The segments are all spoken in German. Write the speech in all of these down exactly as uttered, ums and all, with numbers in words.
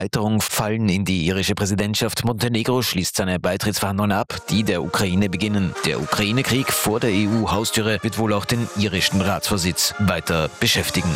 Erweiterung fallen in die irische Präsidentschaft. Montenegro schließt seine Beitrittsverhandlungen ab, die der Ukraine beginnen. Der Ukraine-Krieg vor der E U-Haustüre wird wohl auch den irischen Ratsvorsitz weiter beschäftigen.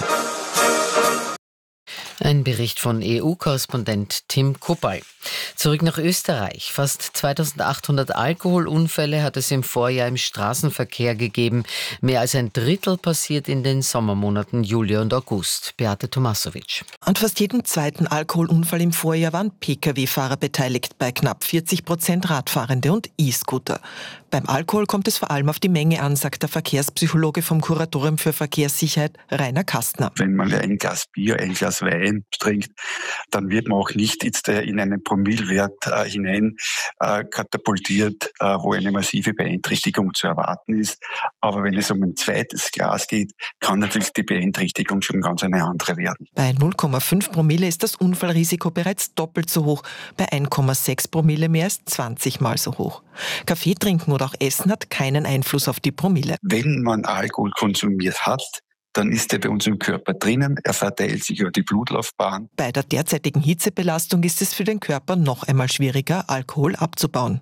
Ein Bericht von E U-Korrespondent Tim Kuppay. Zurück nach Österreich. Fast zweitausendachthundert Alkoholunfälle hat es im Vorjahr im Straßenverkehr gegeben. Mehr als ein Drittel passiert in den Sommermonaten Juli und August. Beate Tomasovic. An fast jedem zweiten Alkoholunfall im Vorjahr waren Pkw-Fahrer beteiligt, bei knapp vierzig Prozent Radfahrende und E-Scooter. Beim Alkohol kommt es vor allem auf die Menge an, sagt der Verkehrspsychologe vom Kuratorium für Verkehrssicherheit Rainer Kastner. Wenn man ein Glas Bier, ein Glas Wein trinkt, dann wird man auch nicht jetzt in einen Promillewert äh, hinein äh, katapultiert, äh, wo eine massive Beeinträchtigung zu erwarten ist. Aber wenn es um ein zweites Glas geht, kann natürlich die Beeinträchtigung schon ganz eine andere werden. Bei null Komma fünf Promille ist das Unfallrisiko bereits doppelt so hoch. Bei eins Komma sechs Promille mehr als zwanzig Mal so hoch. Kaffee trinken oder auch Essen hat keinen Einfluss auf die Promille. Wenn man Alkohol konsumiert hat, dann ist er bei uns im Körper drinnen, er verteilt sich über die Blutlaufbahn. Bei der derzeitigen Hitzebelastung ist es für den Körper noch einmal schwieriger, Alkohol abzubauen.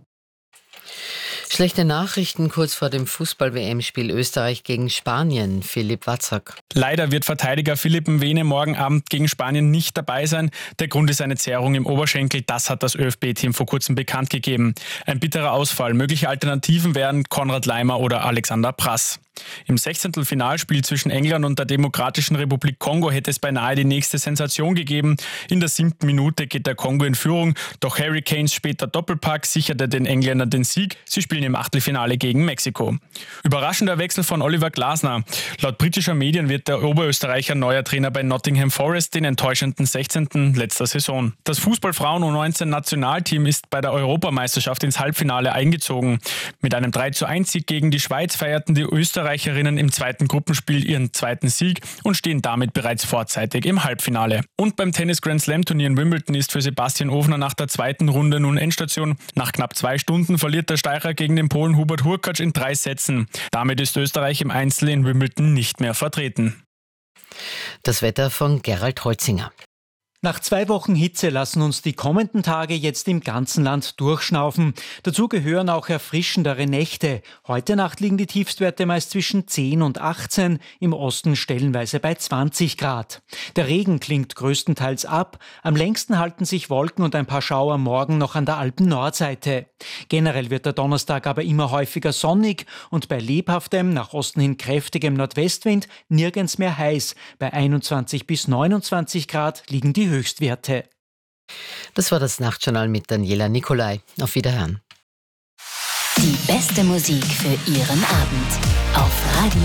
Schlechte Nachrichten kurz vor dem Fußball-W M-Spiel Österreich gegen Spanien. Philipp Watzak. Leider wird Verteidiger Philipp Mwene morgen Abend gegen Spanien nicht dabei sein. Der Grund ist eine Zerrung im Oberschenkel. Das hat das ÖFB-Team vor kurzem bekannt gegeben. Ein bitterer Ausfall. Mögliche Alternativen wären Konrad Laimer oder Alexander Prass. Im Sechzehntelfinalspiel zwischen England und der Demokratischen Republik Kongo hätte es beinahe die nächste Sensation gegeben. In der siebten Minute geht der Kongo in Führung, doch Harry Kanes später Doppelpack sicherte den Engländern den Sieg. Sie spielen im Achtelfinale gegen Mexiko. Überraschender Wechsel von Oliver Glasner. Laut britischer Medien wird der Oberösterreicher neuer Trainer bei Nottingham Forest, den enttäuschenden sechzehnten letzter Saison. Das Fußballfrauen-U neunzehn Nationalteam ist bei der Europameisterschaft ins Halbfinale eingezogen. Mit einem drei zu eins Sieg gegen die Schweiz feierten die Österreicherinnen im zweiten Gruppenspiel ihren zweiten Sieg und stehen damit bereits vorzeitig im Halbfinale. Und beim Tennis-Grand-Slam-Turnier in Wimbledon ist für Sebastian Ofner nach der zweiten Runde nun Endstation. Nach knapp zwei Stunden verliert der Steirer gegen den Polen Hubert Hurkacz in drei Sätzen. Damit ist Österreich im Einzel in Wimbledon nicht mehr vertreten. Das Wetter von Gerald Holzinger. Nach zwei Wochen Hitze lassen uns die kommenden Tage jetzt im ganzen Land durchschnaufen. Dazu gehören auch erfrischendere Nächte. Heute Nacht liegen die Tiefstwerte meist zwischen zehn und achtzehn, im Osten stellenweise bei zwanzig Grad. Der Regen klingt größtenteils ab. Am längsten halten sich Wolken und ein paar Schauer morgen noch an der Alpen-Nordseite. Generell wird der Donnerstag aber immer häufiger sonnig und bei lebhaftem, nach Osten hin kräftigem Nordwestwind nirgends mehr heiß. Bei einundzwanzig bis neunundzwanzig Grad liegen die Höchstwerte. Das war das Nachtjournal mit Daniela Nicolai. Auf Wiederhören. Die beste Musik für Ihren Abend auf Radio